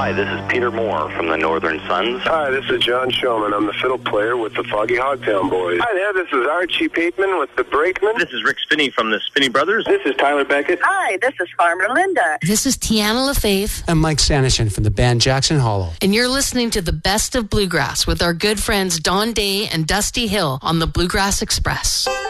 Hi, this is Peter Moore from the Northern Sons. Hi, this is John Showman. I'm the fiddle player with the Foggy Hogtown Boys. Hi there, this is Archie Pateman with the Brakemen. This is Rick Spinney from the Spinney Brothers. This is Tyler Beckett. Hi, this is Farmer Linda. This is Tiana LaFaith. I'm Mike Sanishin from the band Jackson Hollow. And you're listening to the best of bluegrass with our good friends Don Day and Dusty Hill on the Bluegrass Express.